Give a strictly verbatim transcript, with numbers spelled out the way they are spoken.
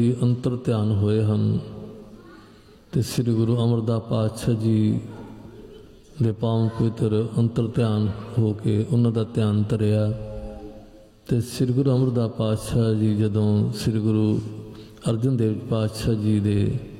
ਅੰਤਰ ਧਿਆਨ ਹੋਏ ਹਨ ਤੇ ਸ੍ਰੀ ਗੁਰੂ ਅਮਰਦਾਸ ਪਾਤਸ਼ਾਹ ਜੀ ਦੇ ਪਾਵਨ ਪਵਿੱਤਰ ਅੰਤਰ ਧਿਆਨ ਹੋ ਕੇ ਉਹਨਾਂ ਦਾ ਧਿਆਨ ਧਰਿਆ। ਤੇ ਸ੍ਰੀ ਗੁਰੂ ਅਮਰਦਾਸ ਪਾਤਸ਼ਾਹ ਜੀ ਜਦੋਂ ਸ੍ਰੀ ਗੁਰੂ ਅਰਜਨ ਦੇਵ ਪਾਤਸ਼ਾਹ ਜੀ ਦੇ